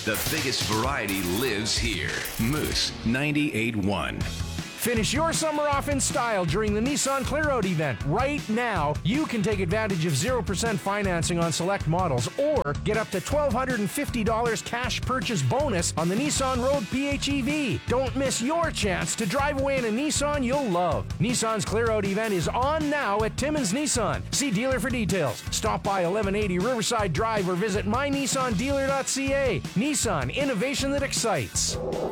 The biggest variety lives here. Moose 98.1. Finish your summer off in style during the Nissan Clear Out event. Right now, you can take advantage of 0% financing on select models or get up to $1,250 cash purchase bonus on the Nissan Rogue PHEV. Don't miss your chance to drive away in a Nissan you'll love. Nissan's Clear Out event is on now at Timmins Nissan. See dealer for details. Stop by 1180 Riverside Drive or visit mynissandealer.ca. Nissan, innovation that excites.